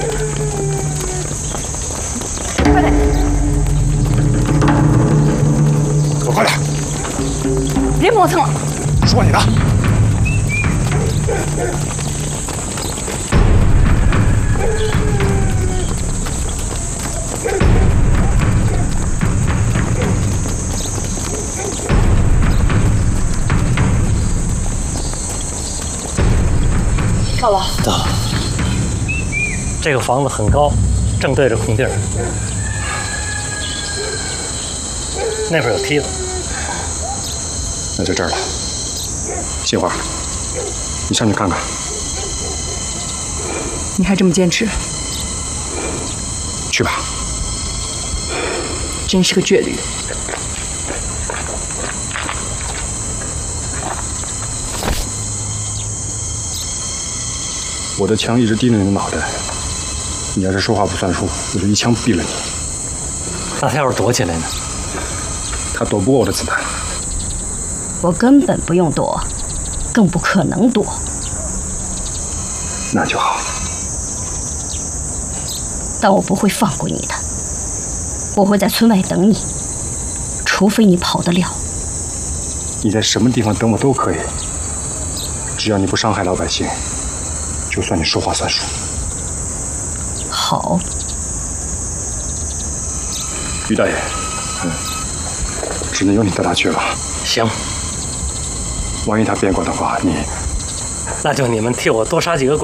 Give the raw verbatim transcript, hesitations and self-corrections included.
快点！ 给我快点！ 别磨蹭了。 说你的。 到了。 到了。这个房子很高，正对着空地儿。那边有梯子。 那就这儿了。杏花，你上去看看。 你还这么坚持？ 去吧。 真是个倔驴。 我的枪一直盯着你的脑袋，你要是说话不算数，我就一枪毙了你。 那他要是躲起来呢？ 他躲不过我的子弹。 我根本不用躲，更不可能躲。 那就好。 但我不会放过你的，我会在村外等你，除非你跑得了。 你在什么地方等我都可以，只要你不伤害老百姓，就算你说话算数。 好。 于大爷，嗯，只能由你带他去了。 行。 万一他变过的话，你…… 那就你们替我多杀几个鬼。